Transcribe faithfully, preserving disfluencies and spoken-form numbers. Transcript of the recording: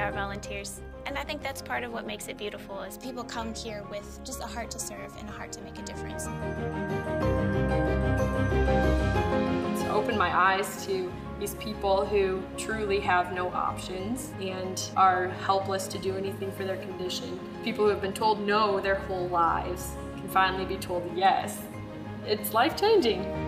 our volunteers. And I think that's part of what makes it beautiful, is people come here with just a heart to serve and a heart to make a difference. To open my eyes to these people who truly have no options and are helpless to do anything for their condition. People who have been told no their whole lives can finally be told yes. It's life-changing.